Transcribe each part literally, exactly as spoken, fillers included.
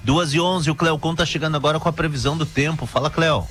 duas e onze, o Cleocon tá chegando agora com a previsão do tempo. Fala, Cleo.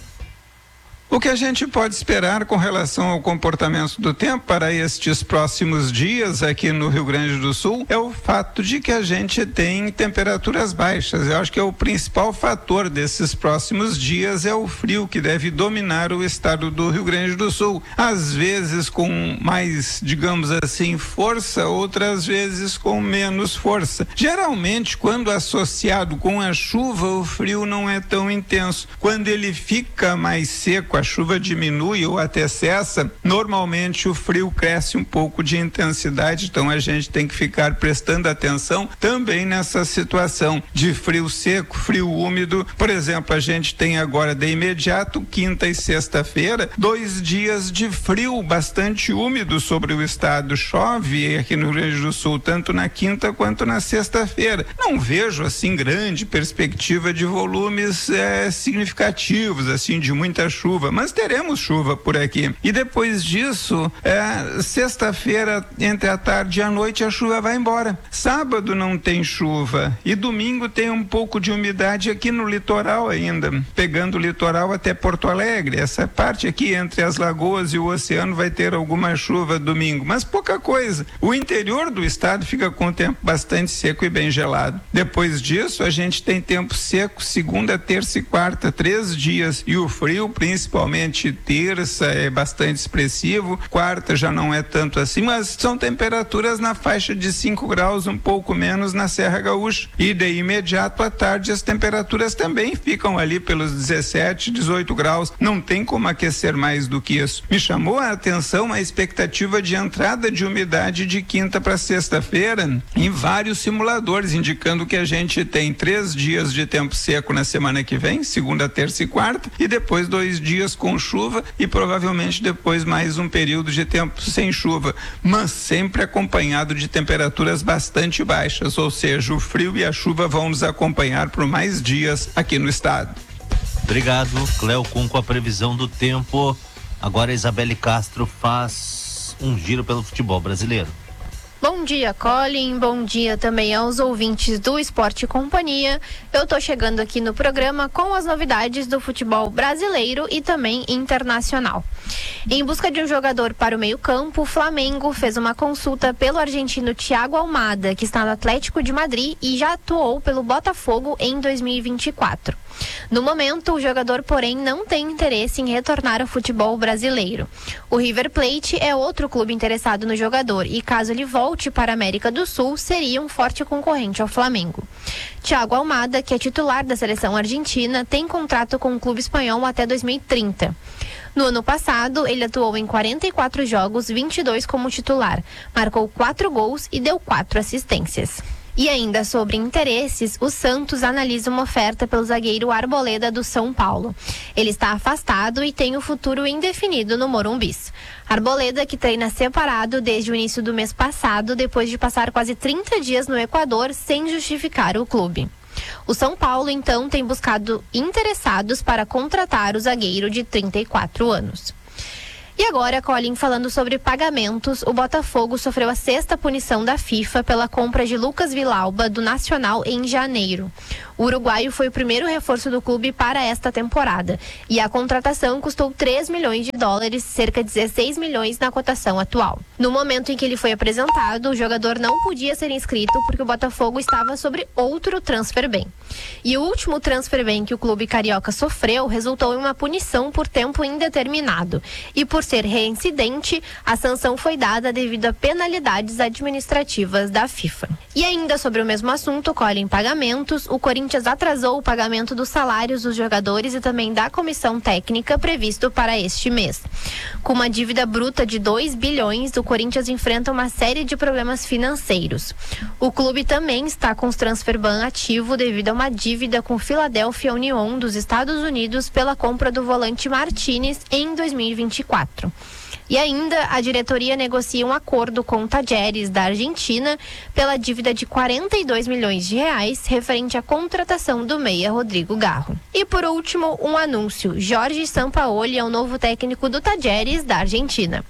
O que a gente pode esperar com relação ao comportamento do tempo para estes próximos dias aqui no Rio Grande do Sul é o fato de que a gente tem temperaturas baixas. Eu acho que é o principal fator desses próximos dias é o frio que deve dominar o estado do Rio Grande do Sul. Às vezes com mais, digamos assim, força, outras vezes com menos força. Geralmente, quando associado com a chuva, o frio não é tão intenso. Quando ele fica mais seco, a chuva diminui ou até cessa, normalmente o frio cresce um pouco de intensidade, então a gente tem que ficar prestando atenção também nessa situação de frio seco, frio úmido. Por exemplo, a gente tem agora de imediato, quinta e sexta-feira, dois dias de frio bastante úmido sobre o estado. Chove aqui no Rio Grande do Sul, tanto na quinta quanto na sexta-feira. Não vejo assim grande perspectiva de volumes é, significativos, assim, de muita chuva, mas teremos chuva por aqui. E depois disso, é, sexta-feira, entre a tarde e a noite, a chuva vai embora. Sábado não tem chuva e domingo tem um pouco de umidade aqui no litoral ainda, pegando o litoral até Porto Alegre. Essa parte aqui entre as lagoas e o oceano vai ter alguma chuva domingo, mas pouca coisa. O interior do estado fica com o tempo bastante seco e bem gelado. Depois disso, a gente tem tempo seco segunda, terça e quarta, três dias, e o frio, principalmente terça, é bastante expressivo, quarta já não é tanto assim, mas são temperaturas na faixa de cinco graus, um pouco menos na Serra Gaúcha. E de imediato à tarde as temperaturas também ficam ali pelos dezessete, dezoito graus, não tem como aquecer mais do que isso. Me chamou a atenção a expectativa de entrada de umidade de quinta para sexta-feira em vários simuladores, indicando que a gente tem três dias de tempo seco na semana que vem, segunda, terça e quarta, e depois dois dias com chuva e provavelmente depois mais um período de tempo sem chuva, mas sempre acompanhado de temperaturas bastante baixas, ou seja, o frio e a chuva vão nos acompanhar por mais dias aqui no estado. Obrigado, Cleocon, com a previsão do tempo. Agora a Isabelle Castro faz um giro pelo futebol brasileiro. Bom dia, Colin. Bom dia também aos ouvintes do Esporte Companhia. Eu tô chegando aqui no programa com as novidades do futebol brasileiro e também internacional. Em busca de um jogador para o meio-campo, o Flamengo fez uma consulta pelo argentino Thiago Almada, que está no Atlético de Madrid e já atuou pelo Botafogo em dois mil e vinte e quatro. No momento, o jogador, porém, não tem interesse em retornar ao futebol brasileiro. O River Plate é outro clube interessado no jogador e, caso ele volte para a América do Sul, seria um forte concorrente ao Flamengo. Thiago Almada, que é titular da seleção argentina, tem contrato com o clube espanhol até dois mil e trinta. No ano passado, ele atuou em quarenta e quatro jogos, vinte e dois como titular, marcou quatro gols e deu quatro assistências. E ainda sobre interesses, o Santos analisa uma oferta pelo zagueiro Arboleda do São Paulo. Ele está afastado e tem o futuro indefinido no Morumbis. Arboleda, que treina separado desde o início do mês passado, depois de passar quase trinta dias no Equador sem justificar o clube. O São Paulo, então, tem buscado interessados para contratar o zagueiro de trinta e quatro anos. E agora, Colin, falando sobre pagamentos, o Botafogo sofreu a sexta punição da FIFA pela compra de Lucas Villalba do Nacional em janeiro. O uruguaio foi o primeiro reforço do clube para esta temporada e a contratação custou três milhões de dólares, cerca de dezesseis milhões na cotação atual. No momento em que ele foi apresentado, o jogador não podia ser inscrito porque o Botafogo estava sobre outro transfer ban. E o último transfer ban que o clube carioca sofreu resultou em uma punição por tempo indeterminado. E por ser reincidente, a sanção foi dada devido a penalidades administrativas da FIFA. E ainda sobre o mesmo assunto, Colin, pagamentos, o Corinthians atrasou o pagamento dos salários dos jogadores e também da comissão técnica previsto para este mês. Com uma dívida bruta de dois bilhões, o Corinthians enfrenta uma série de problemas financeiros. O clube também está com os transfer ban ativo devido a uma dívida com Philadelphia Union dos Estados Unidos pela compra do volante Martinez em dois mil e vinte e quatro. E ainda, a diretoria negocia um acordo com o Tajeres, da Argentina, pela dívida de quarenta e dois milhões de reais, referente à contratação do meia Rodrigo Garro. E por último, um anúncio. Jorge Sampaoli é o novo técnico do Tajeres, da Argentina.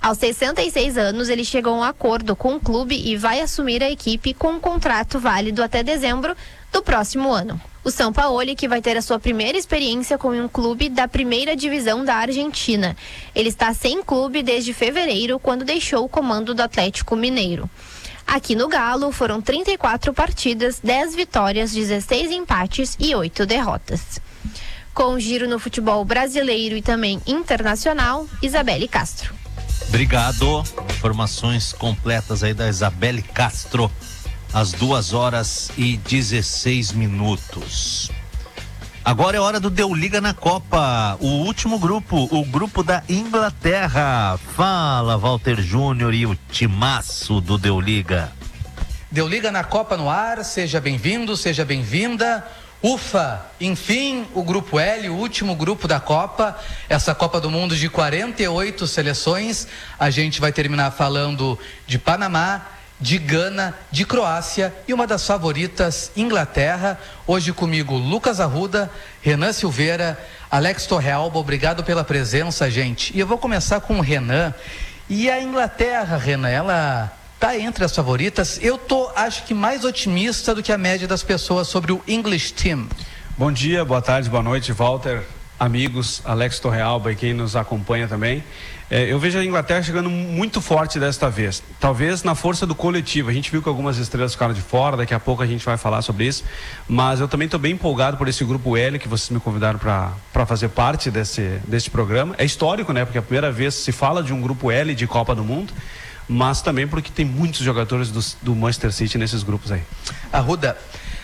Aos sessenta e seis anos, ele chegou a um acordo com o clube e vai assumir a equipe com um contrato válido até dezembro do próximo ano. O Sampaoli, que vai ter a sua primeira experiência com um clube da primeira divisão da Argentina. Ele está sem clube desde fevereiro, quando deixou o comando do Atlético Mineiro. Aqui no Galo, foram trinta e quatro partidas, dez vitórias, dezesseis empates e oito derrotas. Com um giro no futebol brasileiro e também internacional, Isabelle Castro. Obrigado. Informações completas aí da Isabelle Castro. Às duas horas e dezesseis minutos. Agora é hora do Deu Liga na Copa. O último grupo, o grupo da Inglaterra. Fala, Walter Júnior e o timaço do Deu Liga. Deu Liga na Copa no ar, seja bem-vindo, seja bem-vinda. Ufa, enfim, o grupo L, o último grupo da Copa, essa Copa do Mundo de quarenta e oito seleções. A gente vai terminar falando de Panamá, de Gana, de Croácia e uma das favoritas, Inglaterra. Hoje comigo, Lucas Arruda, Renan Silveira, Alex Torrealba. Obrigado pela presença, gente. E eu vou começar com o Renan. E a Inglaterra, Renan, ela está entre as favoritas. Eu tô, acho que, mais otimista do que a média das pessoas sobre o English Team. Bom dia, boa tarde, boa noite, Walter, amigos, Alex Torrealba e quem nos acompanha também. É, eu vejo a Inglaterra chegando muito forte desta vez, talvez na força do coletivo. A gente viu que algumas estrelas ficaram de fora, daqui a pouco a gente vai falar sobre isso, mas eu também estou bem empolgado por esse grupo L que vocês me convidaram para fazer parte desse, desse programa. É histórico, né? Porque a primeira vez se fala de um grupo L de Copa do Mundo, mas também porque tem muitos jogadores do, do Manchester City nesses grupos aí. Arruda,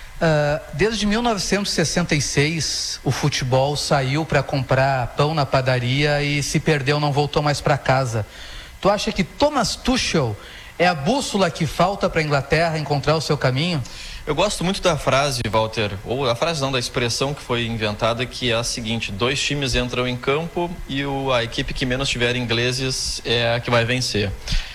uh, desde mil novecentos e sessenta e seis o futebol saiu para comprar pão na padaria e se perdeu, não voltou mais para casa. Tu acha que Thomas Tuchel é a bússola que falta para a Inglaterra encontrar o seu caminho? Eu gosto muito da frase, Walter, ou a frase não, da expressão que foi inventada, que é a seguinte: dois times entram em campo e o, a equipe que menos tiver ingleses é a que vai vencer.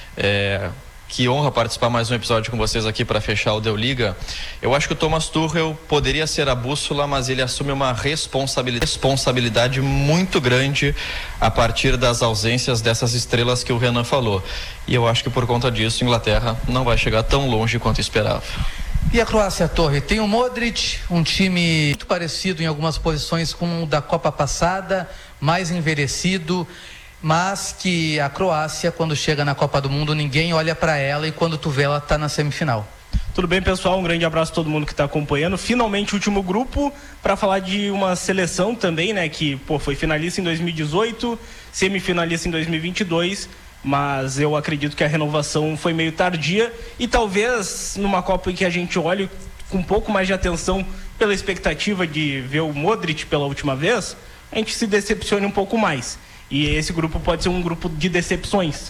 É, que honra participar mais um episódio com vocês aqui para fechar o Deu Liga. Eu acho que o Thomas Tuchel poderia ser a bússola, mas ele assume uma responsabilidade, responsabilidade muito grande a partir das ausências dessas estrelas que o Renan falou. E eu acho que por conta disso a Inglaterra não vai chegar tão longe quanto esperava. E a Croácia, Torre? Tem o Modric, um time muito parecido em algumas posições com o da Copa passada, mais envelhecido, mas que a Croácia, quando chega na Copa do Mundo, ninguém olha para ela e quando tu vê, ela tá na semifinal. Tudo bem, pessoal? Um grande abraço a todo mundo que está acompanhando. Finalmente o último grupo para falar de uma seleção também, né, que pô, foi finalista em dois mil e dezoito, semifinalista em dois mil e vinte e dois, mas eu acredito que a renovação foi meio tardia e talvez numa Copa em que a gente olhe com um pouco mais de atenção pela expectativa de ver o Modric pela última vez, a gente se decepcione um pouco mais. E esse grupo pode ser um grupo de decepções,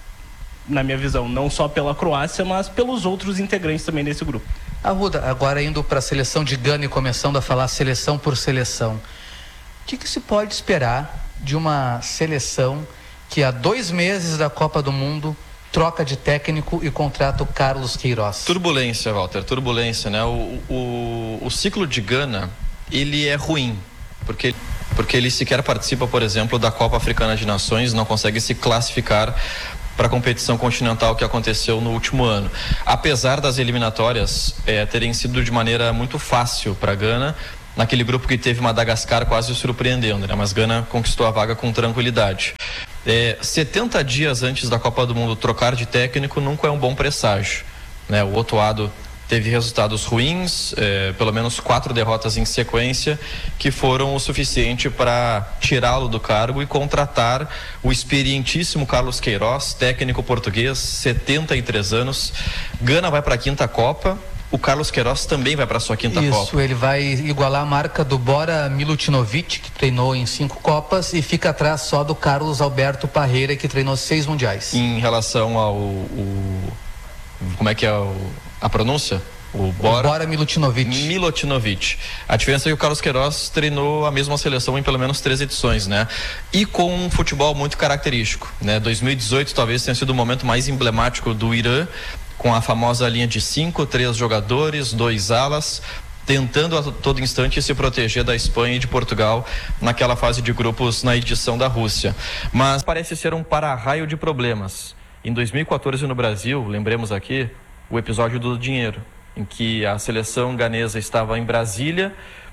na minha visão, não só pela Croácia, mas pelos outros integrantes também desse grupo. Arruda, agora indo para a seleção de Gana e começando a falar seleção por seleção, o que, que se pode esperar de uma seleção que há dois meses da Copa do Mundo troca de técnico e contrata o Carlos Queiroz? Turbulência, Walter, turbulência, né? O, o, o ciclo de Gana, ele é ruim, porque porque ele sequer participa, por exemplo, da Copa Africana de Nações, não consegue se classificar para a competição continental que aconteceu no último ano. Apesar das eliminatórias é, terem sido de maneira muito fácil para Gana, naquele grupo que teve Madagascar quase surpreendendo, né? Mas Gana conquistou a vaga com tranquilidade. É, setenta dias antes da Copa do Mundo trocar de técnico nunca é um bom presságio, né? O Otuado teve resultados ruins, eh, pelo menos quatro derrotas em sequência, que foram o suficiente para tirá-lo do cargo e contratar o experientíssimo Carlos Queiroz, técnico português, setenta e três anos. Gana vai para a quinta Copa, o Carlos Queiroz também vai para a sua quinta Isso, Copa. Isso, ele vai igualar a marca do Bora Milutinovic, que treinou em cinco Copas, e fica atrás só do Carlos Alberto Parreira, que treinou seis mundiais. Em relação ao... O, como é que é o... a pronúncia? O Bora, o Bora Milutinovic. Milutinovic. A diferença é que o Carlos Queiroz treinou a mesma seleção em pelo menos três edições, né? E com um futebol muito característico, né? dois mil e dezoito talvez tenha sido o momento mais emblemático do Irã, com a famosa linha de cinco, três jogadores, dois alas. tentando a todo instante se proteger da Espanha e de Portugal naquela fase de grupos na edição da Rússia. Mas parece ser um para-raio de problemas. Em dois mil e quatorze no Brasil, lembremos aqui, o episódio do dinheiro, em que a seleção ganesa estava em Brasília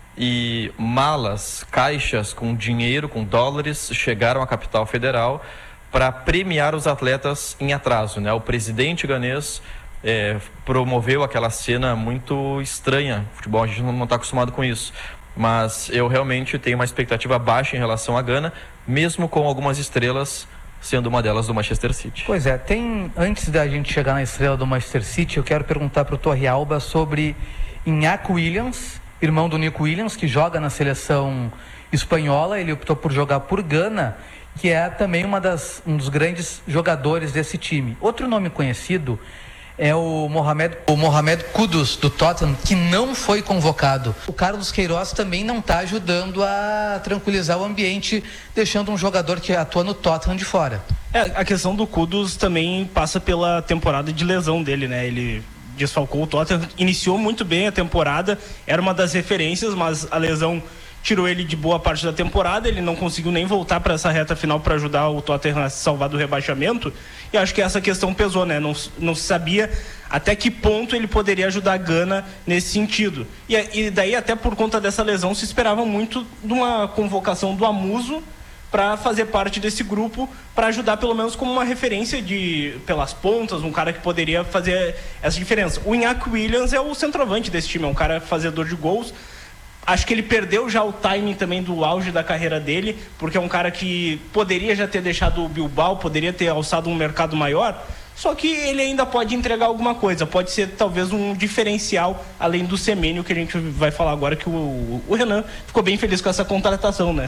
e malas, caixas com dinheiro, com dólares, chegaram à capital federal para premiar os atletas em atraso, né? O presidente ganês É, promoveu aquela cena muito estranha. Futebol, a gente não está acostumado com isso. Mas eu realmente tenho uma expectativa baixa em relação à Gana, mesmo com algumas estrelas, sendo uma delas do Manchester City. Pois é, tem, antes da gente chegar na estrela do Manchester City, eu quero perguntar para o Torrealba sobre Iñaki Williams, irmão do Nico Williams, que joga na seleção espanhola. Ele optou por jogar por Gana, que é também uma das, um dos grandes jogadores desse time. Outro nome conhecido é o Mohamed, o Mohamed Kudus, do Tottenham, que não foi convocado. O Carlos Queiroz também não está ajudando a tranquilizar o ambiente, deixando um jogador que atua no Tottenham de fora. É, a questão do Kudus também passa pela temporada de lesão dele, né? Ele desfalcou o Tottenham, iniciou muito bem a temporada, era uma das referências, mas a lesão tirou ele de boa parte da temporada. Ele não conseguiu nem voltar para essa reta final para ajudar o Tottenham a se salvar do rebaixamento, e acho que essa questão pesou, né? Não, não se sabia até que ponto ele poderia ajudar a Gana nesse sentido, e, e daí até por conta dessa lesão se esperava muito de uma convocação do Amuso para fazer parte desse grupo, para ajudar pelo menos como uma referência de, pelas pontas, um cara que poderia fazer essa diferença. O Iñaki Williams é o centroavante desse time, é um cara fazedor de gols. Acho que ele perdeu já o timing também do auge da carreira dele, porque é um cara que poderia já ter deixado o Bilbao, poderia ter alçado um mercado maior, só que ele ainda pode entregar alguma coisa, pode ser talvez um diferencial, além do Semênio, que a gente vai falar agora, que o, o Renan ficou bem feliz com essa contratação, né?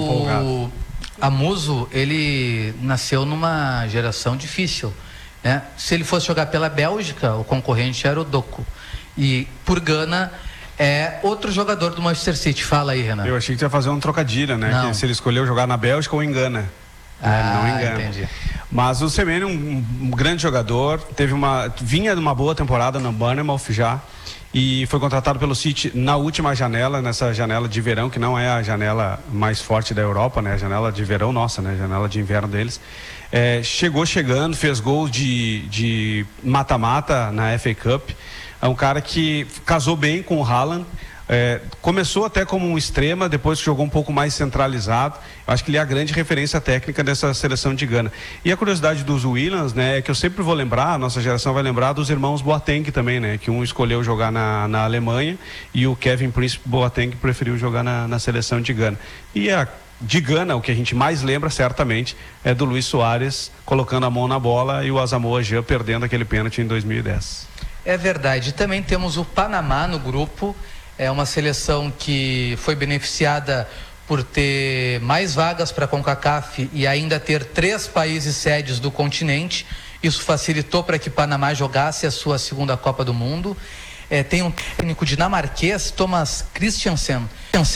O Amuso, ele nasceu numa geração difícil, né? Se ele fosse jogar pela Bélgica, o concorrente era o Doku, e por Gana é outro jogador do Manchester City. Fala aí, Renan. Eu achei que tu ia fazer um trocadilho, né? Não. Que se ele escolheu jogar na Bélgica ou em Gana. Ah, não engana. Entendi. Mas o Semênio é um, um grande jogador, teve uma, vinha de uma boa temporada no Bournemouth já, e foi contratado pelo City na última janela, nessa janela de verão, que não é a janela mais forte da Europa, né? A janela de verão nossa, né? A janela de inverno deles. É, chegou chegando, fez gols de, de mata-mata na F A Cup. É um cara que casou bem com o Haaland. É, começou até como um extrema, depois jogou um pouco mais centralizado. Eu acho que ele é a grande referência técnica dessa seleção de Gana. E a curiosidade dos Williams, né, é que eu sempre vou lembrar, a nossa geração vai lembrar dos irmãos Boateng também, né, que um escolheu jogar na, na Alemanha e o Kevin Prince Boateng preferiu jogar na, na seleção de Gana. E a de Gana, o que a gente mais lembra certamente é do Luis Soares colocando a mão na bola e o Asamoah Gyan perdendo aquele pênalti em dois mil e dez. É verdade. Também temos o Panamá no grupo. É uma seleção que foi beneficiada por ter mais vagas para a CONCACAF e ainda ter três países sedes do continente. Isso facilitou para que Panamá jogasse a sua segunda Copa do Mundo. É, tem um técnico dinamarquês, Thomas Christiansen,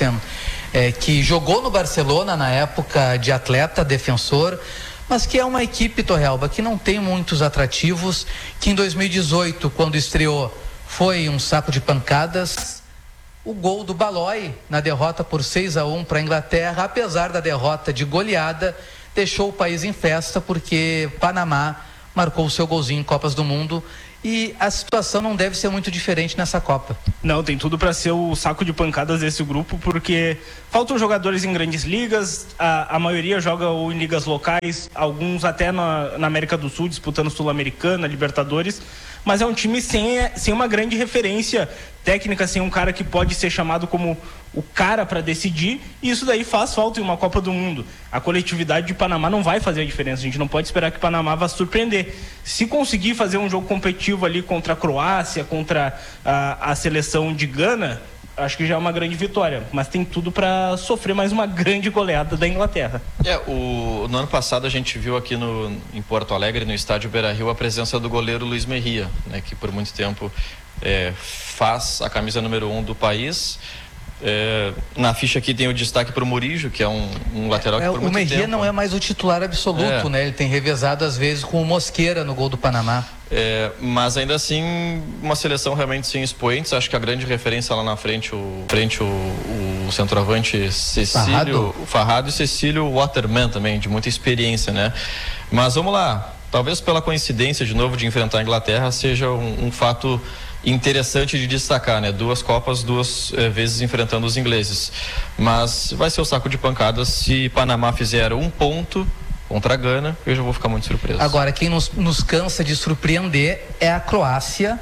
é, que jogou no Barcelona na época de atleta, defensor, mas que é uma equipe, Torrealba, que não tem muitos atrativos, que em dois mil e dezoito, quando estreou, foi um saco de pancadas. O gol do Balói na derrota por seis a um para a Inglaterra, apesar da derrota de goleada, deixou o país em festa, porque Panamá marcou o seu golzinho em Copas do Mundo. E a situação não deve ser muito diferente nessa Copa. Não, tem tudo para ser o saco de pancadas desse grupo, porque faltam jogadores em grandes ligas, a, a maioria joga ou em ligas locais, alguns até na, na América do Sul, disputando Sul-Americana, Libertadores, mas é um time sem, sem uma grande referência técnica, sem um cara que pode ser chamado como o cara para decidir, e isso daí faz falta em uma Copa do Mundo. A coletividade de Panamá não vai fazer a diferença, a gente não pode esperar que Panamá vá surpreender. Se conseguir fazer um jogo competitivo ali contra a Croácia, contra a, a seleção de Gana, acho que já é uma grande vitória, mas tem tudo para sofrer mais uma grande goleada da Inglaterra. É, o, no ano passado a gente viu aqui no, em Porto Alegre, no estádio Beira-Rio, a presença do goleiro Luiz Mejia, né, que por muito tempo é, faz a camisa número um do país. É, na ficha aqui tem o destaque para o Murillo, que é um, um lateral que é, por muito tempo... O Mejia não é mais o titular absoluto, é. né? Ele tem revezado às vezes com o Mosqueira no gol do Panamá. É, mas ainda assim, uma seleção realmente sem expoentes. Acho que a grande referência lá na frente, o, frente o, o centroavante Cecílio, Farrado. o Farrado e Cecílio Waterman também, de muita experiência, né? Mas vamos lá, talvez pela coincidência de novo de enfrentar a Inglaterra seja um, um fato interessante de destacar, né? Duas Copas, duas eh, vezes enfrentando os ingleses. Mas vai ser o saco de pancadas se Panamá fizer um ponto contra a Gana, eu já vou ficar muito surpreso. Agora, quem nos, nos cansa de surpreender é a Croácia,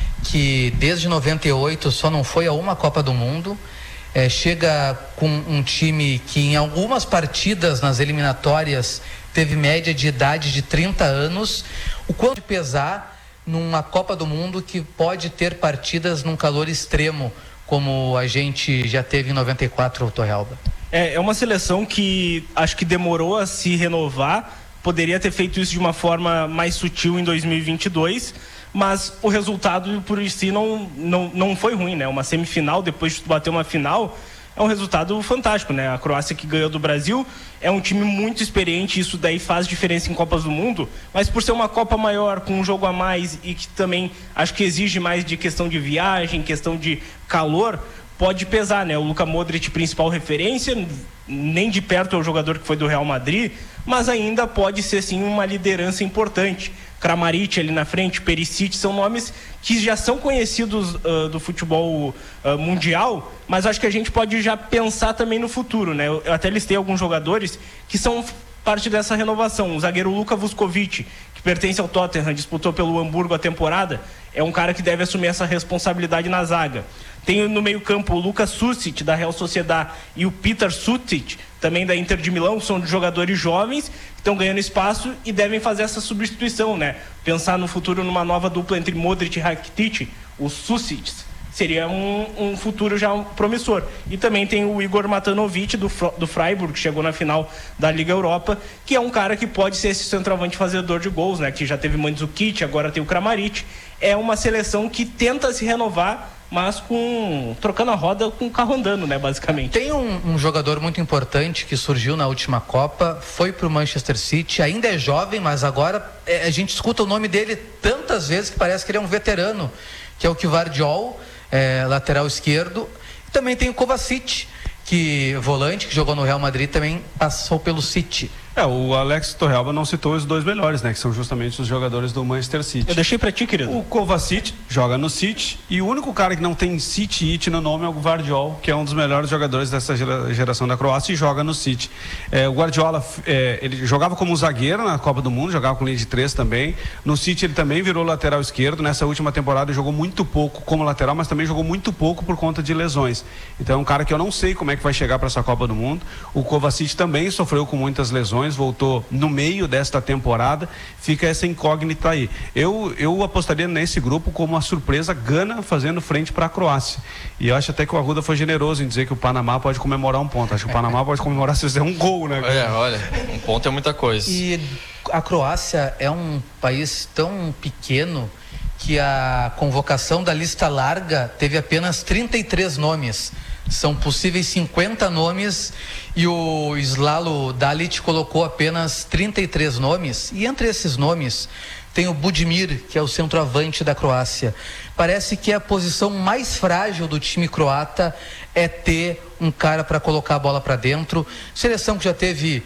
que desde noventa e oito só não foi a uma Copa do Mundo. É, chega com um time que em algumas partidas nas eliminatórias teve média de idade de trinta anos. O quanto pesar numa Copa do Mundo que pode ter partidas num calor extremo, como a gente já teve em noventa e quatro, Torrealba? É, é uma seleção que acho que demorou a se renovar, poderia ter feito isso de uma forma mais sutil em dois mil e vinte e dois, mas o resultado por si não, não, não foi ruim, né? Uma semifinal, depois de bater uma final, é um resultado fantástico, né? A Croácia que ganhou do Brasil é um time muito experiente, isso daí faz diferença em Copas do Mundo, mas por ser uma Copa maior, com um jogo a mais e que também acho que exige mais de questão de viagem, questão de calor, pode pesar, né? O Luka Modric, principal referência, nem de perto é o jogador que foi do Real Madrid, mas ainda pode ser sim uma liderança importante. Kramaric ali na frente, Perisic, são nomes que já são conhecidos uh, do futebol uh, mundial, mas acho que a gente pode já pensar também no futuro, né? Eu, eu até listei alguns jogadores que são parte dessa renovação. O zagueiro Luka Vuskovic, que pertence ao Tottenham, disputou pelo Hamburgo a temporada, é um cara que deve assumir essa responsabilidade na zaga. Tem no meio-campo o Luka Sucic, da Real Sociedad, e o Petar Sucic, também da Inter de Milão, são jogadores jovens que estão ganhando espaço e devem fazer essa substituição, né? Pensar no futuro numa nova dupla entre Modric e Rakitic, o Sucic seria um, um futuro já promissor. E também tem o Igor Matanovic do, do Freiburg, que chegou na final da Liga Europa, que é um cara que pode ser esse centroavante fazedor de gols, né? Que já teve Mandzukic, agora tem o Kramaric. É uma seleção que tenta se renovar, mas com trocando a roda com o carro andando, né, basicamente. Tem um, um jogador muito importante que surgiu na última Copa, foi para o Manchester City, ainda é jovem, mas agora é, a gente escuta o nome dele tantas vezes que parece que ele é um veterano, que é o Kvaratskhelia, é, lateral esquerdo. E também tem o Kovacic, que volante, que jogou no Real Madrid, também passou pelo City. É, o Alex Torrealba não citou os dois melhores, né? Que são justamente os jogadores do Manchester City. Eu deixei pra ti, querido. O Kovacic joga no City e o único cara que não tem City It no nome é o Gvardiol, que é um dos melhores jogadores dessa geração da Croácia e joga no City. É, o Guardiola, é, ele jogava como zagueiro na Copa do Mundo, jogava com linha de três também. No City ele também virou lateral esquerdo. Nessa última temporada ele jogou muito pouco como lateral, mas também jogou muito pouco por conta de lesões. Então é um cara que eu não sei como é que vai chegar para essa Copa do Mundo. O Kovacic também sofreu com muitas lesões, voltou no meio desta temporada, fica essa incógnita aí. Eu, eu apostaria nesse grupo como uma surpresa, Gana fazendo frente para a Croácia. E eu acho até que o Arruda foi generoso em dizer que o Panamá pode comemorar um ponto. Acho que o Panamá pode comemorar se fizer um gol, né? É, olha, um ponto é muita coisa. E a Croácia é um país tão pequeno que a convocação da lista larga teve apenas trinta e três nomes. São possíveis cinquenta nomes e o Slalo Dalic colocou apenas trinta e três nomes. E entre esses nomes tem o Budimir, que é o centroavante da Croácia. Parece que a posição mais frágil do time croata é ter um cara para colocar a bola para dentro. Seleção que já teve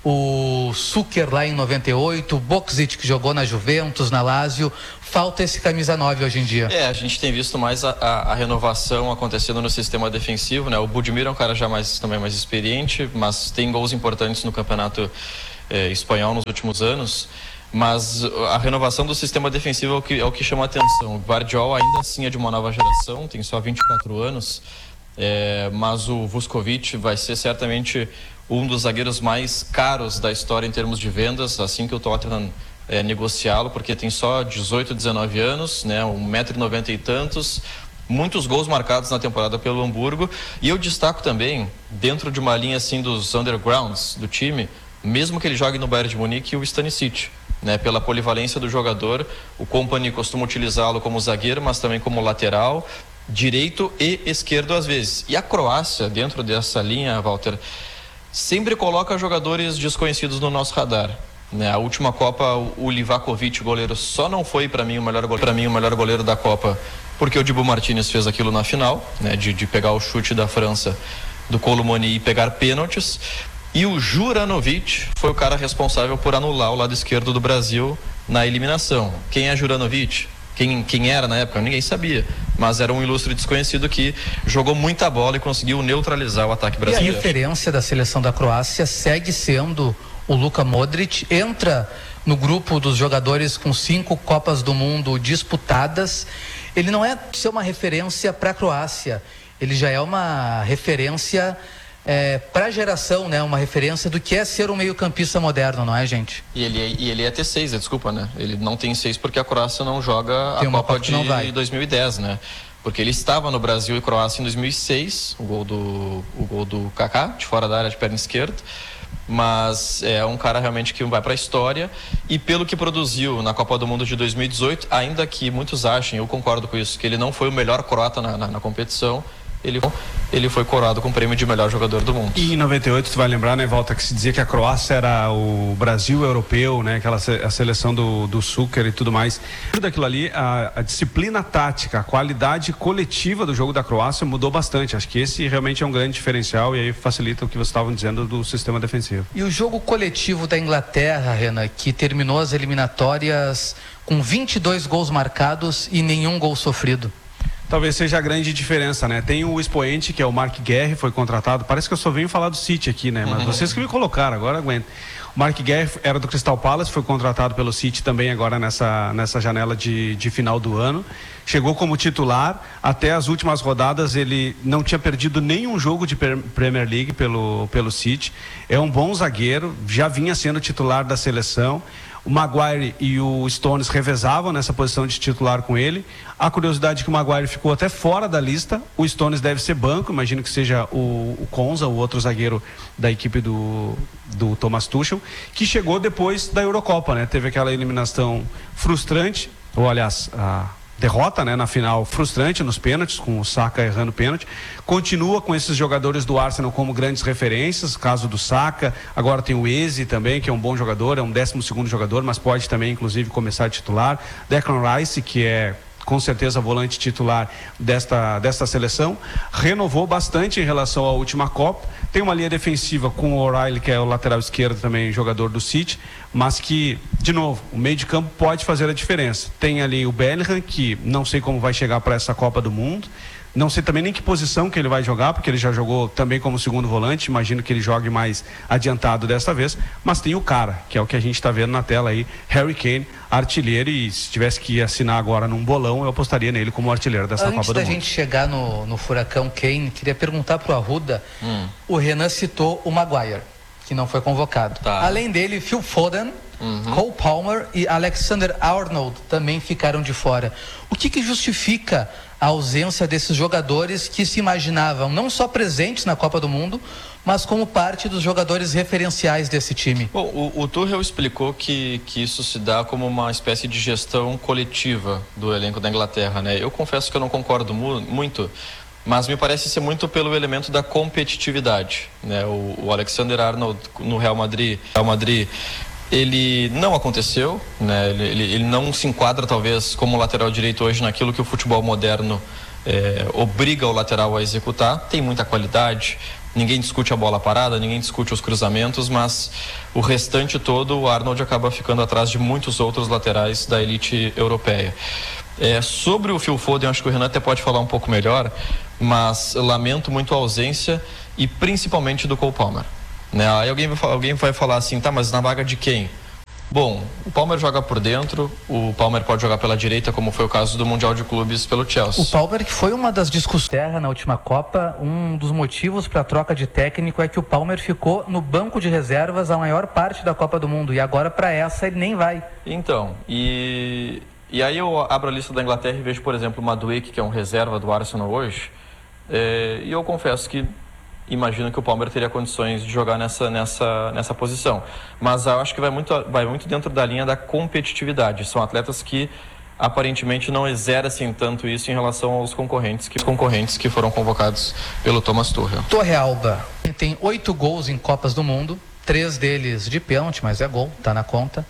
o Suker lá em noventa e oito, o Boksic que jogou na Juventus, na Lazio. Falta esse camisa nove hoje em dia. É, a gente tem visto mais a, a, a renovação acontecendo no sistema defensivo, né? O Budimir é um cara já mais, também mais experiente, mas tem gols importantes no campeonato eh, espanhol nos últimos anos. Mas a renovação do sistema defensivo é o que, é o que chama a atenção. O Gvardiol ainda assim é de uma nova geração, tem só vinte e quatro anos, é, mas o Vuskovic vai ser certamente um dos zagueiros mais caros da história em termos de vendas, assim que o Tottenham é, negociá-lo, porque tem só dezoito, dezenove anos, né, um metro e noventa e tantos, muitos gols marcados na temporada pelo Hamburgo. E eu destaco também, dentro de uma linha assim dos undergrounds do time, mesmo que ele jogue no Bayern de Munique, o Stanisic, né, pela polivalência do jogador. O Kompany costuma utilizá-lo como zagueiro, mas também como lateral, direito e esquerdo às vezes. E a Croácia, dentro dessa linha, Walter, sempre coloca jogadores desconhecidos no nosso radar. Né? A última Copa, o Livakovic, o goleiro, só não foi para mim o melhor goleiro, para mim o melhor goleiro da Copa, porque o Dibu Martínez fez aquilo na final, né? de, de pegar o chute da França, do Colomoni, e pegar pênaltis. E o Juranovic foi o cara responsável por anular o lado esquerdo do Brasil na eliminação. Quem é Juranovic? Quem, quem era na época? Ninguém sabia. Mas era um ilustre desconhecido que jogou muita bola e conseguiu neutralizar o ataque brasileiro. E a referência da seleção da Croácia segue sendo o Luka Modric. Entra no grupo dos jogadores com cinco Copas do Mundo disputadas. Ele não é ser uma referência para a Croácia. Ele já é uma referência... É, para a geração, né, uma referência do que é ser um meio-campista moderno, não é, gente? E ele, é, e ele é T seis, desculpa, né? Ele não tem seis porque a Croácia não joga tem a Copa de dois mil e dez, né? Porque ele estava no Brasil e Croácia em dois mil e seis, o gol do, o gol do Kaká, de fora da área, de perna esquerda. Mas é um cara realmente que vai para a história, e pelo que produziu na Copa do Mundo de dois mil e dezoito, ainda que muitos achem, eu concordo com isso, que ele não foi o melhor croata na, na, na competição, Ele, ele foi coroado com o prêmio de melhor jogador do mundo. E em noventa e oito, tu vai lembrar, né, Walter, que se dizia que a Croácia era o Brasil europeu, né, aquela a seleção do, do Suker e tudo mais. Tudo aquilo ali, a, a disciplina tática, a qualidade coletiva do jogo da Croácia mudou bastante. Acho que esse realmente é um grande diferencial e aí facilita o que vocês estavam dizendo do sistema defensivo. E o jogo coletivo da Inglaterra, Renan, que terminou as eliminatórias com vinte e dois gols marcados e nenhum gol sofrido. Talvez seja a grande diferença, né? Tem o expoente, que é o Mark Guerre, foi contratado. Parece que eu só venho falar do City aqui, né? Mas uhum. vocês que me colocaram, agora aguenta. O Mark Guerre era do Crystal Palace, foi contratado pelo City também agora nessa, nessa janela de, de final do ano. Chegou como titular, até as últimas rodadas ele não tinha perdido nenhum jogo de Premier League pelo, pelo City. É um bom zagueiro, já vinha sendo titular da seleção. O Maguire e o Stones revezavam nessa posição de titular com ele. A curiosidade é que o Maguire ficou até fora da lista. O Stones deve ser banco, imagino que seja o, o Konza, o outro zagueiro da equipe do, do Thomas Tuchel, que chegou depois da Eurocopa, né? Teve aquela eliminação frustrante, ou aliás, a derrota, né, na final frustrante nos pênaltis, com o Saka errando pênalti. Continua com esses jogadores do Arsenal como grandes referências, caso do Saka. Agora tem o Eze também, que é um bom jogador, é um décimo segundo jogador, mas pode também inclusive começar a titular. Declan Rice, que é com certeza volante titular desta, desta seleção, renovou bastante em relação à última Copa. Tem uma linha defensiva com o O'Reilly, que é o lateral esquerdo também, jogador do City, mas que, de novo, o meio de campo pode fazer a diferença. Tem ali o Bellingham, que não sei como vai chegar para essa Copa do Mundo. Não sei também nem que posição que ele vai jogar, porque ele já jogou também como segundo volante, imagino que ele jogue mais adiantado desta vez, mas tem o cara, que é o que a gente está vendo na tela aí, Harry Kane, artilheiro, e se tivesse que assinar agora num bolão, eu apostaria nele como artilheiro dessa Copa do Mundo. Antes da gente chegar no, no furacão Kane, queria perguntar pro Arruda, hum. o Renan citou o Maguire, que não foi convocado. Tá. Além dele, Phil Foden, uhum. Cole Palmer e Alexander-Arnold também ficaram de fora. O que que justifica a ausência desses jogadores que se imaginavam não só presentes na Copa do Mundo, mas como parte dos jogadores referenciais desse time? Bom, o, o Tuchel explicou que, que isso se dá como uma espécie de gestão coletiva do elenco da Inglaterra, né? Eu confesso que eu não concordo mu muito, mas me parece ser muito pelo elemento da competitividade, né? O, o Alexander-Arnold no Real Madrid, Real Madrid ele não aconteceu, né? ele, ele, ele não se enquadra talvez como lateral direito hoje naquilo que o futebol moderno é, obriga o lateral a executar. Tem muita qualidade, ninguém discute a bola parada, ninguém discute os cruzamentos, mas o restante todo, o Arnold acaba ficando atrás de muitos outros laterais da elite europeia. É, sobre o Phil Foden, acho que o Renan até pode falar um pouco melhor, mas lamento muito a ausência e principalmente do Cole Palmer. Né? Aí alguém vai, alguém vai falar assim, tá, mas na vaga de quem? Bom, o Palmer joga por dentro, o Palmer pode jogar pela direita, como foi o caso do Mundial de Clubes pelo Chelsea. O Palmer, que foi uma das discussões terra na última Copa, um dos motivos para a troca de técnico é que o Palmer ficou no banco de reservas a maior parte da Copa do Mundo, e agora para essa ele nem vai. Então, e, e aí eu abro a lista da Inglaterra e vejo, por exemplo, o Madueke, que é um reserva do Arsenal hoje, é, e eu confesso que imagino que o Palmer teria condições de jogar nessa, nessa, nessa posição. Mas eu acho que vai muito, vai muito dentro da linha da competitividade. São atletas que aparentemente não exercem tanto isso em relação aos concorrentes que, concorrentes que foram convocados pelo Thomas Tuchel. Torrealba tem oito gols em Copas do Mundo, três deles de pênalti, mas é gol, tá na conta.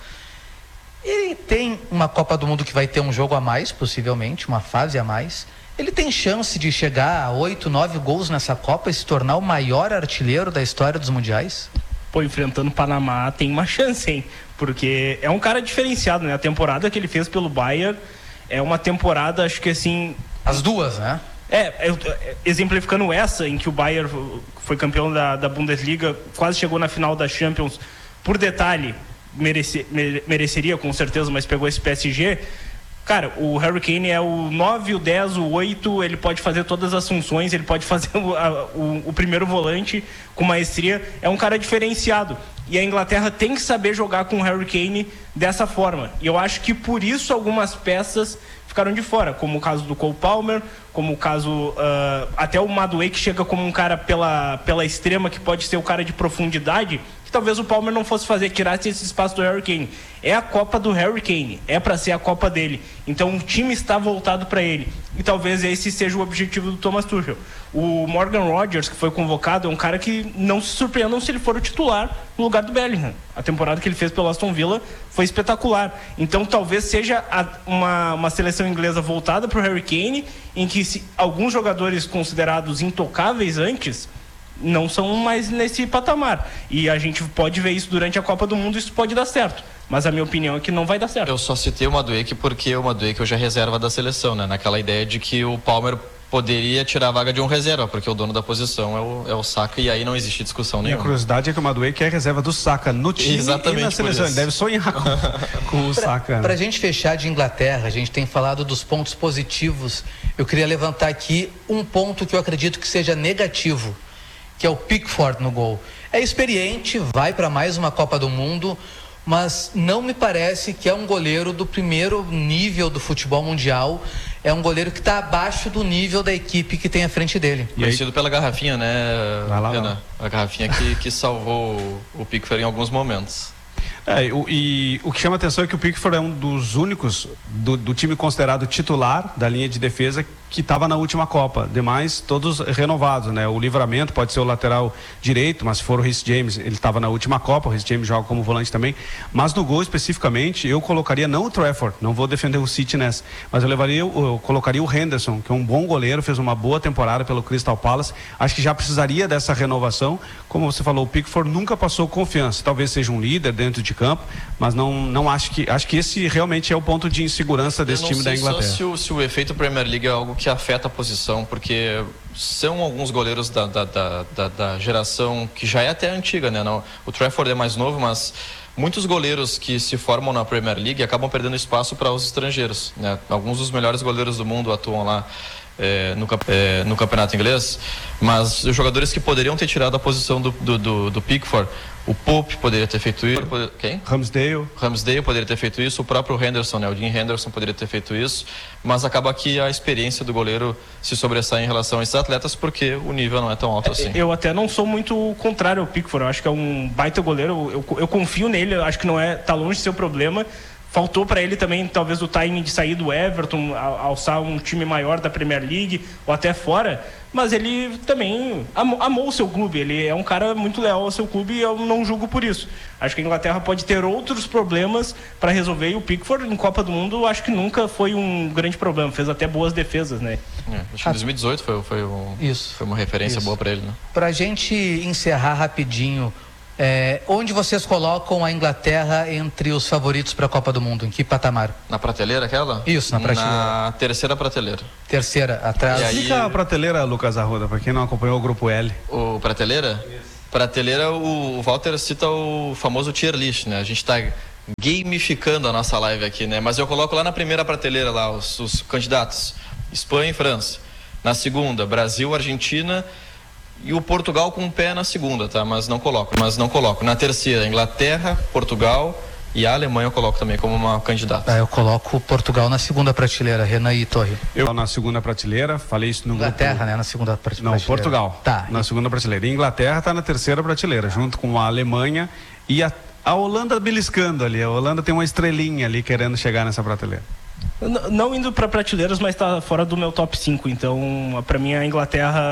Ele tem uma Copa do Mundo que vai ter um jogo a mais, possivelmente, uma fase a mais. Ele tem chance de chegar a oito, nove gols nessa Copa e se tornar o maior artilheiro da história dos mundiais? Pô, enfrentando o Panamá tem uma chance, hein? Porque é um cara diferenciado, né? A temporada que ele fez pelo Bayern é uma temporada, acho que assim... As duas, né? É, eu, exemplificando essa, em que o Bayern foi campeão da, da Bundesliga, quase chegou na final da Champions, por detalhe, merece, mereceria com certeza, mas pegou esse P S G. Cara, o Harry Kane é o nove, o dez, o oito, ele pode fazer todas as funções, ele pode fazer o, a, o, o primeiro volante com maestria, é um cara diferenciado. E a Inglaterra tem que saber jogar com o Harry Kane dessa forma. E eu acho que por isso algumas peças ficaram de fora, como o caso do Cole Palmer, como o caso uh, até o Madueke, que chega como um cara pela, pela extrema, que pode ser o cara de profundidade, que talvez o Palmer não fosse fazer, tirasse esse espaço do Harry Kane. É a Copa do Harry Kane, é para ser a Copa dele. Então o time está voltado para ele. E talvez esse seja o objetivo do Thomas Tuchel. O Morgan Rodgers, que foi convocado, é um cara que não se surpreendam se ele for o titular no lugar do Bellingham. A temporada que ele fez pelo Aston Villa foi espetacular. Então talvez seja a, uma, uma seleção inglesa voltada para o Harry Kane, em que se, alguns jogadores considerados intocáveis antes não são mais nesse patamar. E a gente pode ver isso durante a Copa do Mundo, isso pode dar certo. Mas a minha opinião é que não vai dar certo. Eu só citei o Madueke porque o Madueke hoje é reserva da seleção, né? Naquela ideia de que o Palmer poderia tirar a vaga de um reserva, porque o dono da posição é o, é o Saka, e aí não existe discussão nenhuma. E a curiosidade é que o Madueke é reserva do Saka no time. Exatamente, e na seleção. Ele deve sonhar com, com o Saka. Para né? a gente fechar de Inglaterra, a gente tem falado dos pontos positivos. Eu queria levantar aqui um ponto que eu acredito que seja negativo, que é o Pickford no gol. É experiente, vai para mais uma Copa do Mundo, mas não me parece que é um goleiro do primeiro nível do futebol mundial. É um goleiro que está abaixo do nível da equipe que tem à frente dele. E conhecido pela garrafinha, né, Vai lá, Renan? A garrafinha que, que salvou o Pickford em alguns momentos. É, o, e o que chama atenção é que o Pickford é um dos únicos do, do time considerado titular da linha de defesa que estava na última Copa. Demais, todos renovados, né? O Livramento pode ser o lateral direito, mas se for o Reece James, ele estava na última Copa. O Reece James joga como volante também. Mas no gol especificamente, eu colocaria não o Trafford, não vou defender o City nessa, mas eu levaria, eu colocaria o Henderson, que é um bom goleiro, fez uma boa temporada pelo Crystal Palace. Acho que já precisaria dessa renovação. Como você falou, o Pickford nunca passou confiança. Talvez seja um líder dentro de campo, mas não, não acho que acho que esse realmente é o ponto de insegurança desse time da Inglaterra. Só se o, se o efeito Premier League é algo que afeta a posição, porque são alguns goleiros da, da, da, da, da geração que já é até antiga, né? Não, o Trafford é mais novo, mas muitos goleiros que se formam na Premier League acabam perdendo espaço para os estrangeiros, né? Alguns dos melhores goleiros do mundo atuam lá É, no, é, no campeonato inglês, mas os jogadores que poderiam ter tirado a posição do, do, do, do Pickford, o Pope poderia ter feito isso. Quem? Ramsdale. Ramsdale poderia ter feito isso, o próprio Henderson, né? O Dean Henderson poderia ter feito isso, mas acaba que a experiência do goleiro se sobressai em relação a esses atletas, porque o nível não é tão alto assim. Eu até não sou muito contrário ao Pickford, eu acho que é um baita goleiro, eu, eu confio nele, eu acho que não é, tá longe de ser o problema. Faltou para ele também, talvez, o timing de sair do Everton, alçar um time maior da Premier League, ou até fora. Mas ele também amou, amou o seu clube. Ele é um cara muito leal ao seu clube e eu não julgo por isso. Acho que a Inglaterra pode ter outros problemas para resolver. E o Pickford, em Copa do Mundo, acho que nunca foi um grande problema. Fez até boas defesas, né? É, acho que em dois mil e dezoito foi, foi, um, isso, foi uma referência isso. boa para ele, né? Para a gente encerrar rapidinho, É, onde vocês colocam a Inglaterra entre os favoritos para a Copa do Mundo? Em que patamar? Na prateleira aquela? Isso, na prateleira. Na terceira prateleira. Terceira, atrás. E aí- Explica a prateleira, Lucas Arruda, para quem não acompanhou o grupo L. O prateleira? Prateleira, o, o Walter cita o famoso tier list, né? A gente está gamificando a nossa live aqui, né? Mas eu coloco lá na primeira prateleira lá os, os candidatos: Espanha e França. Na segunda, Brasil, Argentina e o Portugal com um pé na segunda, tá? Mas não coloco, mas não coloco. Na terceira, Inglaterra, Portugal e a Alemanha eu coloco também como uma candidata. Ah, eu coloco Portugal na segunda prateleira, Renan e Torre. Eu na segunda prateleira, falei isso no Inglaterra, grupo... né? Na segunda prateleira. Não, Portugal. Tá. Na segunda prateleira. E Inglaterra está na terceira prateleira, junto com a Alemanha e a, a Holanda beliscando ali. A Holanda tem uma estrelinha ali querendo chegar nessa prateleira. N- Não indo para prateleiras, mas está fora do meu top cinco. Então, para mim, a Inglaterra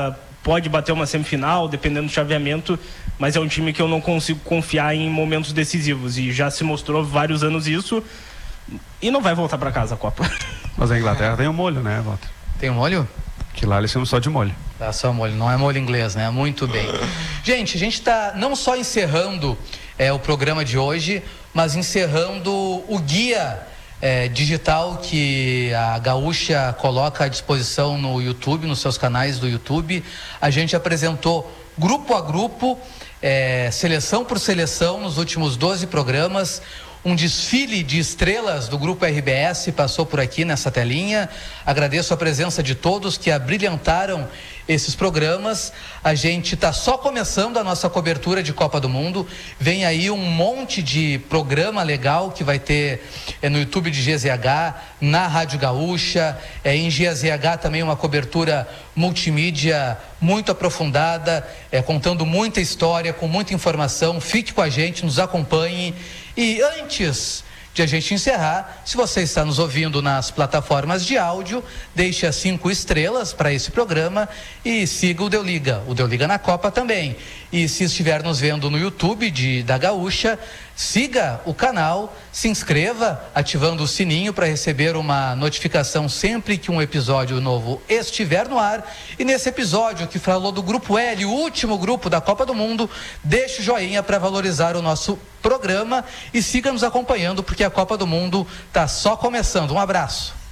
pode bater uma semifinal, dependendo do chaveamento, mas é um time que eu não consigo confiar em momentos decisivos, e já se mostrou vários anos isso, e não vai voltar para casa a Copa. Mas a Inglaterra tem um molho, né, Walter? Tem um molho? Que lá eles chamam só de molho. Tá só molho, não é molho inglês, né? Muito bem. Gente, a gente está não só encerrando é, o programa de hoje, mas encerrando o guia é, digital que a Gaúcha coloca à disposição no YouTube, nos seus canais do YouTube. A gente apresentou grupo a grupo, é, seleção por seleção, nos últimos doze programas. Um desfile de estrelas do Grupo R B S passou por aqui nessa telinha. Agradeço a presença de todos que abrilhantaram esses programas. A gente está só começando a nossa cobertura de Copa do Mundo. Vem aí um monte de programa legal que vai ter é, no YouTube de G Z H, na Rádio Gaúcha, é, em G Z H também uma cobertura multimídia muito aprofundada, é, contando muita história, com muita informação. Fique com a gente, nos acompanhe. E antes de a gente encerrar, se você está nos ouvindo nas plataformas de áudio, deixe as cinco estrelas para esse programa e siga o Deu Liga, o Deu Liga na Copa também. E se estiver nos vendo no YouTube de, da Gaúcha, siga o canal, se inscreva, ativando o sininho para receber uma notificação sempre que um episódio novo estiver no ar. E nesse episódio que falou do Grupo L, o último grupo da Copa do Mundo, deixe o joinha para valorizar o nosso programa e siga nos acompanhando, porque a Copa do Mundo está só começando. Um abraço.